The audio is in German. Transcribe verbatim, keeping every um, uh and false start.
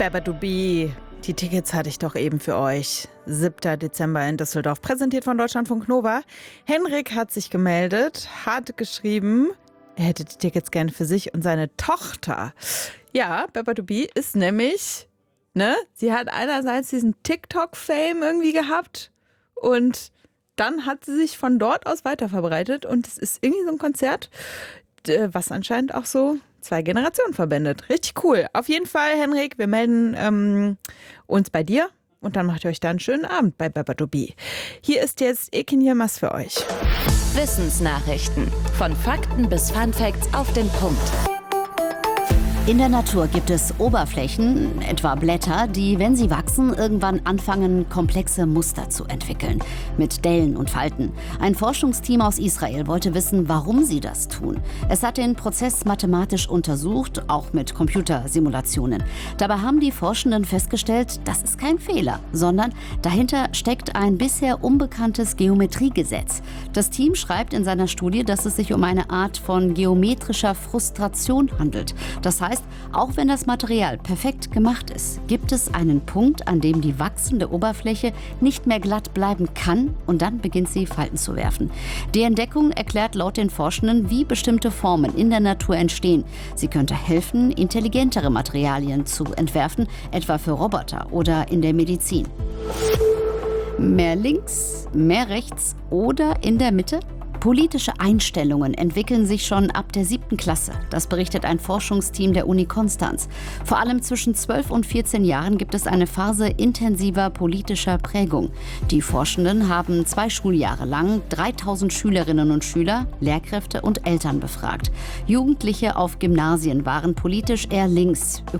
Babadoobie. Die Tickets hatte ich doch eben für euch. siebter Dezember in Düsseldorf, präsentiert von Deutschlandfunk Nova. Henrik hat sich gemeldet, hat geschrieben, er hätte die Tickets gerne für sich und seine Tochter. Ja, Babadoobie ist nämlich, ne, sie hat einerseits diesen TikTok-Fame irgendwie gehabt und dann hat sie sich von dort aus weiterverbreitet und es ist irgendwie so ein Konzert, was anscheinend auch so zwei Generationen verbindet. Richtig cool. Auf jeden Fall, Henrik, wir melden ähm, uns bei dir und dann macht ihr euch da einen schönen Abend bei Babadoobie. Hier ist jetzt Ekin Yilmaz für euch. Wissensnachrichten. Von Fakten bis Funfacts auf den Punkt. In der Natur gibt es Oberflächen, etwa Blätter, die, wenn sie wachsen, irgendwann anfangen, komplexe Muster zu entwickeln. Mit Dellen und Falten. Ein Forschungsteam aus Israel wollte wissen, warum sie das tun. Es hat den Prozess mathematisch untersucht, auch mit Computersimulationen. Dabei haben die Forschenden festgestellt, das ist kein Fehler, sondern dahinter steckt ein bisher unbekanntes Geometriegesetz. Das Team schreibt in seiner Studie, dass es sich um eine Art von geometrischer Frustration handelt. Das heißt, auch wenn das Material perfekt gemacht ist, gibt es einen Punkt, an dem die wachsende Oberfläche nicht mehr glatt bleiben kann und dann beginnt sie Falten zu werfen. Die Entdeckung erklärt laut den Forschenden, wie bestimmte Formen in der Natur entstehen. Sie könnte helfen, intelligentere Materialien zu entwerfen, etwa für Roboter oder in der Medizin. Mehr links, mehr rechts oder in der Mitte? Politische Einstellungen entwickeln sich schon ab der siebten Klasse. Das berichtet ein Forschungsteam der Uni Konstanz. Vor allem zwischen zwölf und vierzehn Jahren gibt es eine Phase intensiver politischer Prägung. Die Forschenden haben zwei Schuljahre lang dreitausend Schülerinnen und Schüler, Lehrkräfte und Eltern befragt. Jugendliche auf Gymnasien waren politisch eher links.